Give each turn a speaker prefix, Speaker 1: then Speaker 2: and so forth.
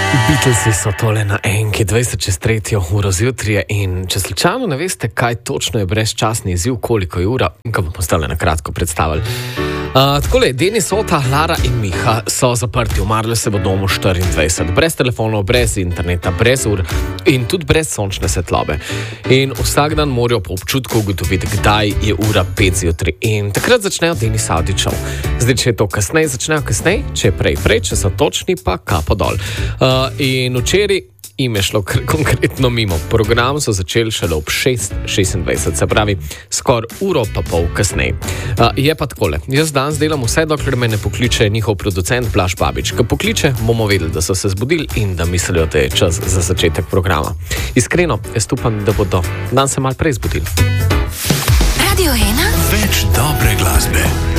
Speaker 1: Beatlesi so tole na enki, 20:03 zjutraj in če slučajno ne veste, kaj točno je brezčasni izziv, koliko je ura, ga bomo stale na kratko predstavili. Takole, Denis, Ota, Lara in Miha so zaprti, umrli se bo domu 24, brez telefonov, brez interneta, brez ur in tudi brez sončne svetlobe. In vsak dan morajo po občutku ugotoviti, kdaj je ura 5 zjutraj in takrat začnejo Denis Avdičev. Zdaj, če je to kasneje, začnejo kasneje, če je prej, če so točni, pa kapo dol. In včeraj jim je šlo konkretno mimo. Program so začeli šele ob 6:26, se pravi skoraj uro pa pol kasneje. Je pa takole, jaz danes delam vse, dokler me ne pokliče njihov producent Blaž Babič. Ko pokliče, bomo vedeli, da so se zbudili in da mislijo, da je čas za začetek programa. Iskreno, jaz upam, da bodo dan se malo prej zbudili.
Speaker 2: Radio 1.
Speaker 3: Več dobre glasbe.